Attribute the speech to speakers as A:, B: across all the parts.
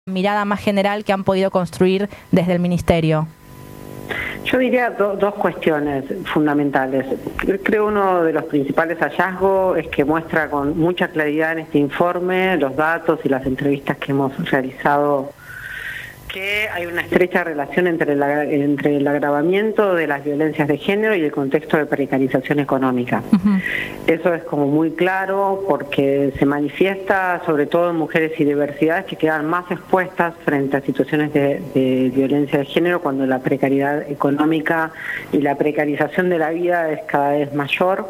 A: mirada más general que han podido construir desde el Ministerio?
B: Yo diría dos cuestiones fundamentales. Creo uno de los principales hallazgos es que muestra con mucha claridad en este informe los datos y las entrevistas que hemos realizado que hay una estrecha relación entre el agravamiento de las violencias de género y el contexto de precarización económica. Eso es como muy claro porque se manifiesta sobre todo en mujeres y diversidades que quedan más expuestas frente a situaciones de violencia de género cuando la precariedad económica y la precarización de la vida es cada vez mayor.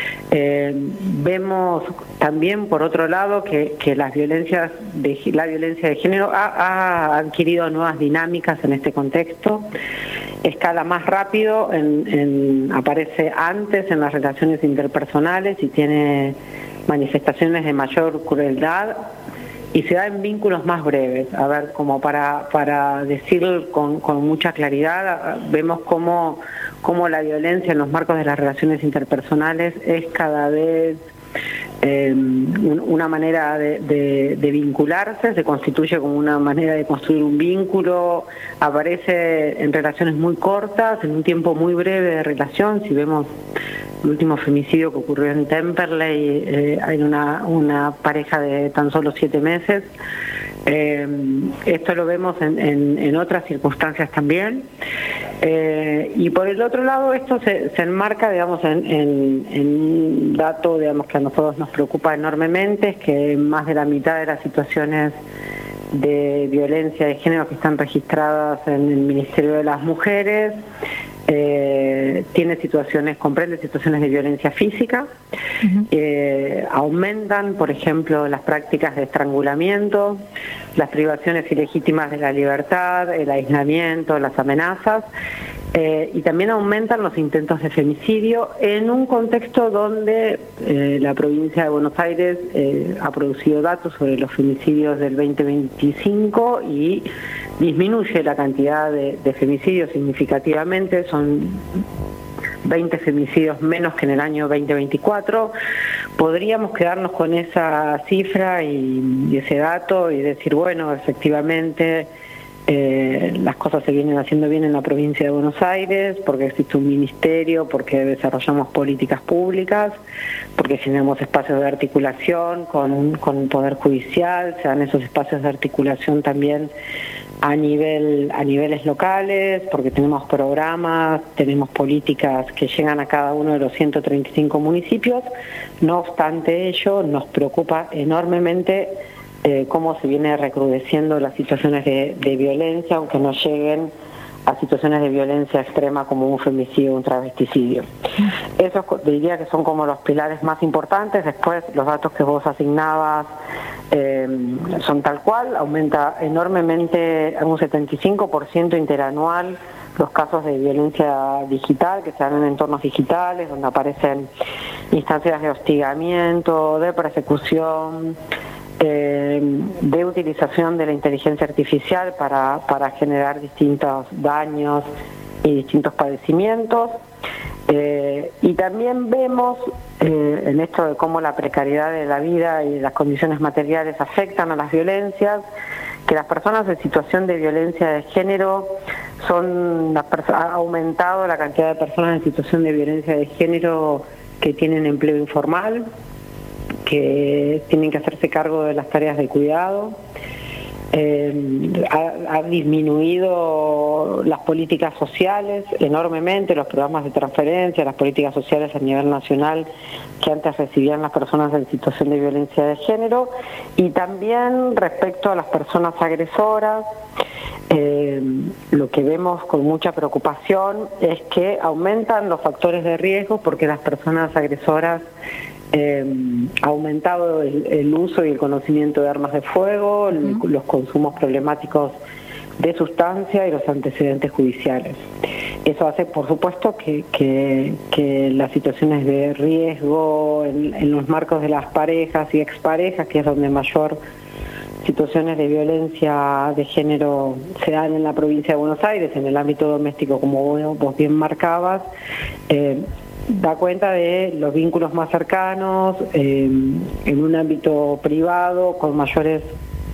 B: Vemos también por otro lado que la violencia de género ha adquirido nuevas dinámicas en este contexto, escala más rápido, aparece antes en las relaciones interpersonales y tiene manifestaciones de mayor crueldad y se da en vínculos más breves. A ver, como para decir con mucha claridad, vemos cómo la violencia en los marcos de las relaciones interpersonales es cada vez una manera de vincularse, se constituye como una manera de construir un vínculo, aparece en relaciones muy cortas, en un tiempo muy breve de relación. Si vemos el último femicidio que ocurrió en Temperley, hay una pareja de tan solo 7 meses. Esto lo vemos en otras circunstancias también. Y por el otro lado, esto se enmarca, digamos, en un dato, digamos, que a nosotros nos preocupa enormemente, es que más de la mitad de las situaciones de violencia de género que están registradas en el Ministerio de las Mujeres comprende situaciones de violencia física. Aumentan, por ejemplo, las prácticas de estrangulamiento, las privaciones ilegítimas de la libertad, el aislamiento, las amenazas, y también aumentan los intentos de femicidio en un contexto donde la provincia de Buenos Aires ha producido datos sobre los femicidios del 2025 y disminuye la cantidad de femicidios significativamente. Son 20 femicidios menos que en el año 2024. Podríamos quedarnos con esa cifra y ese dato y decir, bueno, efectivamente las cosas se vienen haciendo bien en la provincia de Buenos Aires porque existe un ministerio, porque desarrollamos políticas públicas, porque generamos espacios de articulación con el Poder Judicial, se dan esos espacios de articulación también a niveles locales, porque tenemos programas, tenemos políticas que llegan a cada uno de los 135 municipios. No obstante ello, nos preocupa enormemente cómo se viene recrudeciendo las situaciones de violencia, aunque no lleguen a situaciones de violencia extrema como un femicidio o un travesticidio. Esos diría que son como los pilares más importantes. Después los datos que vos asignabas son tal cual, aumenta enormemente a un 75% interanual los casos de violencia digital que se dan en entornos digitales, donde aparecen instancias de hostigamiento, de persecución, de utilización de la inteligencia artificial para generar distintos daños y distintos padecimientos. Y también vemos en esto de cómo la precariedad de la vida y las condiciones materiales afectan a las violencias, que las personas en situación de violencia de género ha aumentado la cantidad de personas en situación de violencia de género que tienen empleo informal, que tienen que hacerse cargo de las tareas de cuidado. Ha disminuido las políticas sociales enormemente, los programas de transferencia, las políticas sociales a nivel nacional que antes recibían las personas en situación de violencia de género, y también respecto a las personas agresoras. Lo que vemos con mucha preocupación es que aumentan los factores de riesgo porque las personas agresoras ha aumentado el uso y el conocimiento de armas de fuego, los consumos problemáticos de sustancia y los antecedentes judiciales. Eso hace, por supuesto, que las situaciones de riesgo en los marcos de las parejas y exparejas, que es donde mayor situaciones de violencia de género se dan en la provincia de Buenos Aires, en el ámbito doméstico, como vos bien marcabas, da cuenta de los vínculos más cercanos, en un ámbito privado, con mayores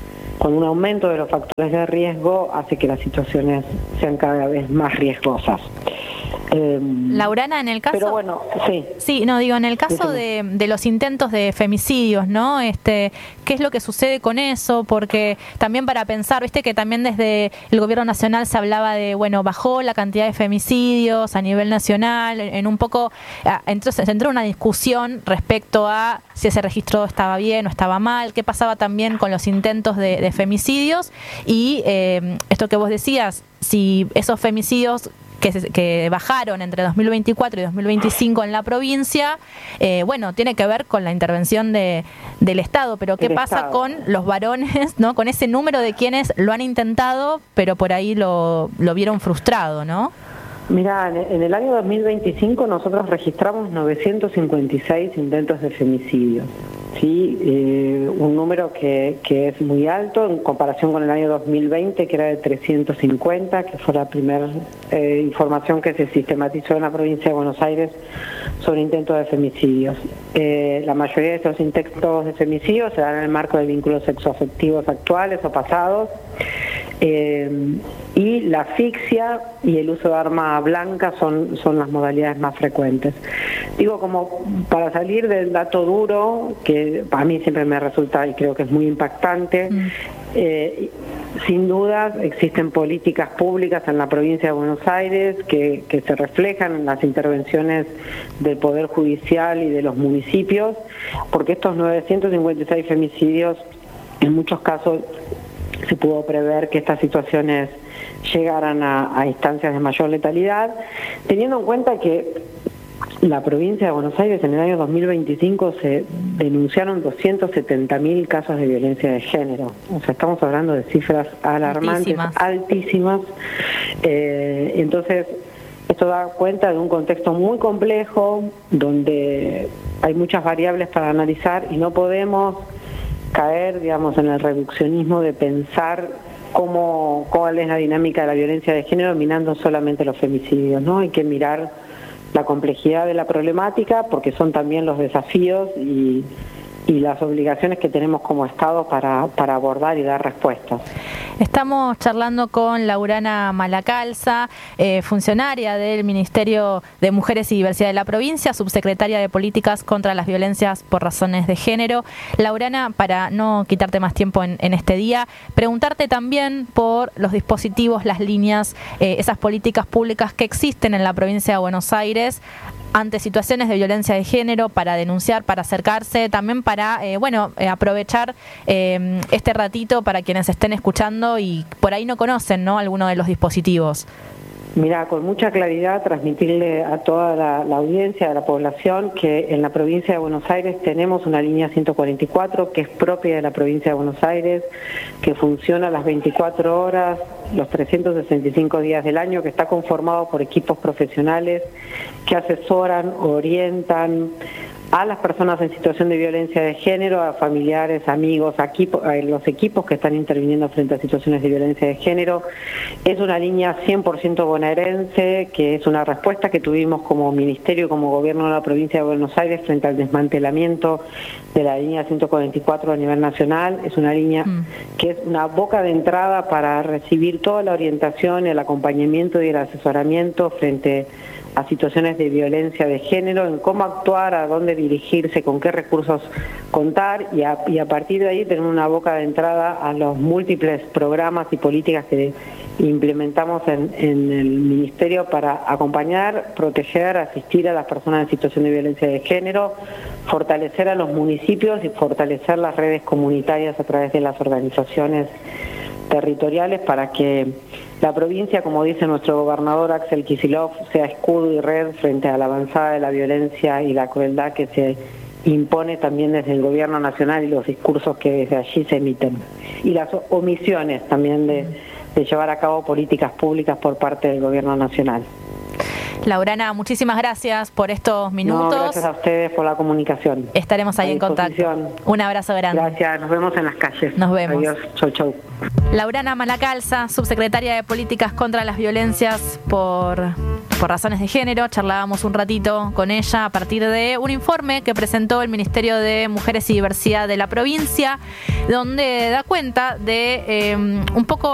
B: con un aumento de los factores de riesgo, hace que las situaciones sean cada vez más riesgosas.
A: Laurana, en el caso...
B: Pero bueno, sí.
A: Sí, no, digo, en el caso de los intentos de femicidios, ¿no? ¿Qué es lo que sucede con eso? Porque también para pensar, viste que también desde el gobierno nacional se hablaba de, bueno, bajó la cantidad de femicidios a nivel nacional, en un poco, entonces entró una discusión respecto a si ese registro estaba bien o estaba mal, qué pasaba también con los intentos de femicidios y esto que vos decías, si esos femicidios que bajaron entre 2024 y 2025 en la provincia, bueno, tiene que ver con la intervención del Estado, pero ¿qué pasa con los varones, ¿no? Con ese número de quienes lo han intentado, pero por ahí lo vieron frustrado, ¿no?
B: Mira, en el año 2025 nosotros registramos 956 intentos de femicidio, ¿sí? Un número que es muy alto en comparación con el año 2020, que era de 350, que fue la primera información que se sistematizó en la provincia de Buenos Aires sobre intentos de femicidios. La mayoría de estos intentos de femicidio se dan en el marco de vínculos sexoafectivos actuales o pasados. Y la asfixia y el uso de arma blanca son las modalidades más frecuentes. Digo, como para salir del dato duro, que a mí siempre me resulta y creo que es muy impactante, sin duda existen políticas públicas en la provincia de Buenos Aires que se reflejan en las intervenciones del Poder Judicial y de los municipios, porque estos 956 femicidios, en muchos casos, se pudo prever que estas situaciones llegaran a instancias de mayor letalidad, teniendo en cuenta que la provincia de Buenos Aires en el año 2025 se denunciaron 270.000 casos de violencia de género. O sea, estamos hablando de cifras alarmantes, altísimas. Entonces, esto da cuenta de un contexto muy complejo, donde hay muchas variables para analizar y no podemos caer, digamos, en el reduccionismo de pensar cuál es la dinámica de la violencia de género mirando solamente los femicidios, ¿no? Hay que mirar la complejidad de la problemática, porque son también los desafíos y las obligaciones que tenemos como Estado para abordar y dar respuestas.
A: Estamos charlando con Laurana Malacalza, funcionaria del Ministerio de Mujeres y Diversidad de la provincia, subsecretaria de Políticas contra las Violencias por Razones de Género. Laurana, para no quitarte más tiempo en este día, preguntarte también por los dispositivos, las líneas, esas políticas públicas que existen en la provincia de Buenos Aires ante situaciones de violencia de género, para denunciar, para acercarse, también para aprovechar este ratito para quienes estén escuchando y por ahí no conocen, ¿no?, alguno de los dispositivos.
B: Mira, con mucha claridad transmitirle a toda la audiencia, a la población, que en la provincia de Buenos Aires tenemos una línea 144 que es propia de la provincia de Buenos Aires, que funciona las 24 horas, los 365 días del año, que está conformado por equipos profesionales que asesoran, orientan a las personas en situación de violencia de género, a familiares, amigos, a los equipos que están interviniendo frente a situaciones de violencia de género. Es una línea 100% bonaerense, que es una respuesta que tuvimos como Ministerio y como Gobierno de la provincia de Buenos Aires frente al desmantelamiento de la línea 144 a nivel nacional. Es una línea que es una boca de entrada para recibir toda la orientación, el acompañamiento y el asesoramiento frente a situaciones de violencia de género, en cómo actuar, a dónde dirigirse, con qué recursos contar y a partir de ahí tener una boca de entrada a los múltiples programas y políticas que implementamos en el Ministerio para acompañar, proteger, asistir a las personas en situación de violencia de género, fortalecer a los municipios y fortalecer las redes comunitarias a través de las organizaciones territoriales para que la provincia, como dice nuestro gobernador Axel Kicillof, sea escudo y red frente a la avanzada de la violencia y la crueldad que se impone también desde el gobierno nacional y los discursos que desde allí se emiten. Y las omisiones también de llevar a cabo políticas públicas por parte del gobierno nacional.
A: Laurana, muchísimas gracias por estos minutos.
B: No, gracias a ustedes por la comunicación.
A: Estaremos ahí en contacto. Un abrazo grande.
B: Gracias, nos vemos en las calles.
A: Nos vemos.
B: Adiós, chau, chau.
A: Laurana Malacalza, subsecretaria de Políticas contra las Violencias por por razones de género. Charlábamos un ratito con ella a partir de un informe que presentó el Ministerio de Mujeres y Diversidad de la provincia, donde da cuenta de un poco